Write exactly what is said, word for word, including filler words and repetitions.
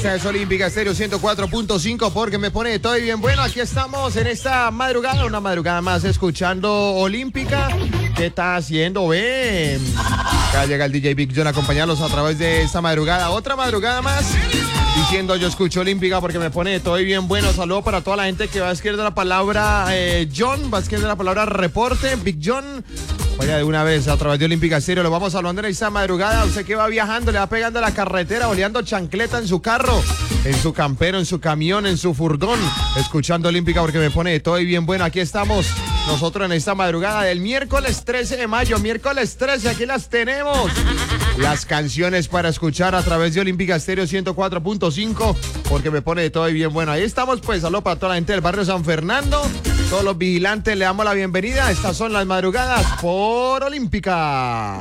Esta es Olímpica Estéreo ciento cuatro punto cinco porque me pone todo bien bueno. Aquí estamos en esta madrugada, una madrugada más escuchando Olímpica. ¿Qué está haciendo? Ven. Acá llega el D J Big John a acompañarlos a través de esta madrugada. Otra madrugada más diciendo yo escucho Olímpica porque me pone todo bien bueno. Saludo para toda la gente que va a escribir la palabra eh, John, va a escribir la palabra reporte, Big John. Vaya de una vez a través de Olímpica Estéreo. Lo vamos saludando en esta madrugada. Usted que va viajando, le va pegando a la carretera, oleando chancleta en su carro, en su campero, en su camión, en su furgón, escuchando Olímpica porque me pone todo y bien bueno. Aquí estamos nosotros en esta madrugada del miércoles trece de mayo. Miércoles trece, aquí las tenemos. Las canciones para escuchar a través de Olímpica Estéreo ciento cuatro punto cinco porque me pone todo y bien bueno. Ahí estamos, pues, saludo para toda la gente del barrio San Fernando. Todos los vigilantes le damos la bienvenida. Estas son las madrugadas por Olímpica.